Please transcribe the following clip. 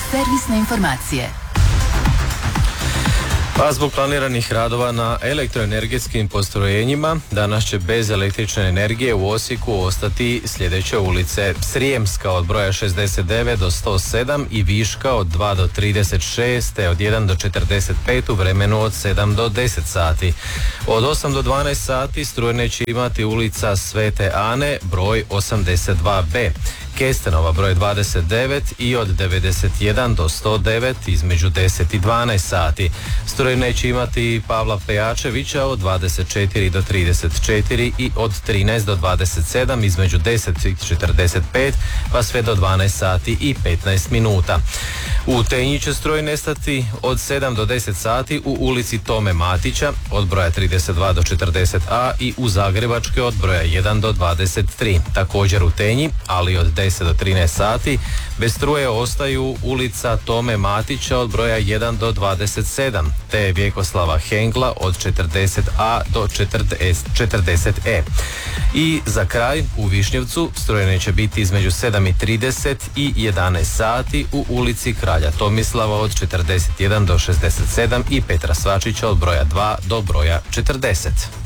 Servisne informacije. Pa zbog planiranih radova na elektroenergetskim postrojenjima danas će bez električne energije u Osijeku ostati sljedeće ulice: Srijemska od broja 69 do 107 i Viška od 2 do 36 te od 1 do 45 u vremenu od 7 do 10 sati. Od 8 do 12 sati struje neće imati ulica Svete Ane broj 82b, Kestenova broj 29 i od 91 do 109 između 10 i 12 sati. Struje neće imati Pavla Pejačevića od 24 do 34 i od 13 do 27 između 10 i 45 pa sve do 12 sati i 15 minuta. U Tenji će stroj nestati od 7 do 10 sati u ulici Tome Matića od broja 32 do 40a i u Zagrebačkoj od broja 1 do 23. Također u Tenji, ali od 10 do 13 sati, bez struje ostaju ulica Tome Matića od broja 1 do 27, te Vjekoslava Hengla od 40a do 40e. I za kraj, u Višnjevcu struje neće biti između 7:30 i 11 sati u ulici Kralja Tomislava od 41 do 67 i Petra Svačića od broja 2 do broja 40.